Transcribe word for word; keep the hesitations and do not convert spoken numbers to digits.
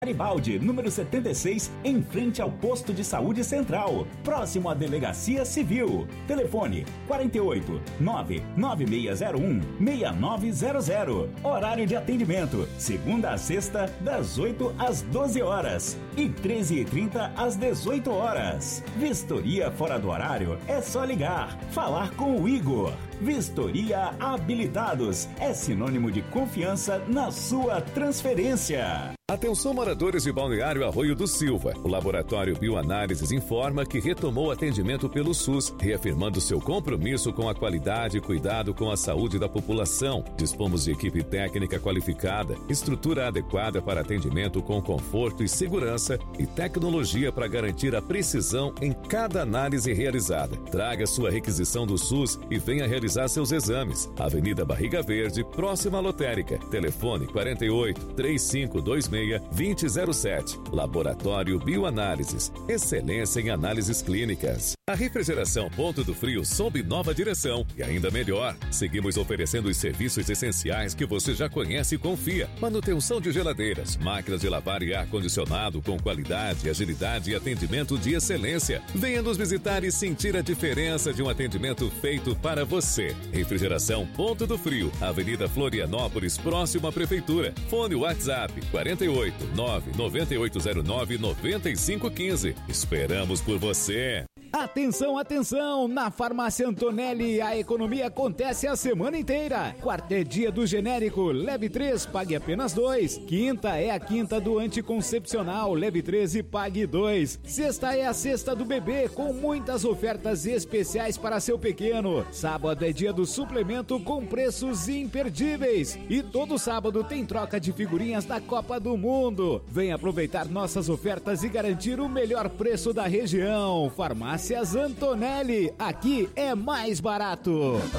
Garibaldi, número setenta e seis, em frente ao Posto de Saúde Central, próximo à Delegacia Civil. Telefone quarenta e oito, nove nove seis zero um, seis nove zero zero. Horário de atendimento, segunda a sexta, das oito às doze horas e treze e trinta às dezoito horas. Vistoria fora do horário, é só ligar, falar com o Igor. Vistoria Habilitados é sinônimo de confiança na sua transferência. Atenção, moradores de Balneário Arroio do Silva. O Laboratório Bioanálises informa que retomou o atendimento pelo SUS, reafirmando seu compromisso com a qualidade e cuidado com a saúde da população. Dispomos de equipe técnica qualificada, estrutura adequada para atendimento com conforto e segurança e tecnologia para garantir a precisão em cada análise realizada. Traga sua requisição do SUS e venha realizar seus exames. Avenida Barriga Verde, próxima à Lotérica. Telefone quarenta e oito, trinta e cinco, vinte e seis, vinte zero sete. Laboratório Bioanálises. Excelência em análises clínicas. A refrigeração Ponto do Frio sob nova direção e ainda melhor. Seguimos oferecendo os serviços essenciais que você já conhece e confia. Manutenção de geladeiras, máquinas de lavar e ar-condicionado com qualidade, agilidade e atendimento de excelência. Venha nos visitar e sentir a diferença de um atendimento feito para você. Refrigeração Ponto do Frio, Avenida Florianópolis, próximo à Prefeitura. Fone WhatsApp quarenta e oito, nove nove oito zero nove, nove cinco um cinco. Esperamos por você. Atenção, atenção! Na Farmácia Antonelli, a economia acontece a semana inteira. Quarta é dia do genérico, leve três, pague apenas dois. Quinta é a quinta do anticoncepcional, leve três e pague dois. Sexta é a sexta do bebê, com muitas ofertas especiais para seu pequeno. Sábado é dia do suplemento com preços imperdíveis. E todo sábado tem troca de figurinhas da Copa do Mundo. Venha aproveitar nossas ofertas e garantir o melhor preço da região. Farmácia Antonelli, aqui é mais barato.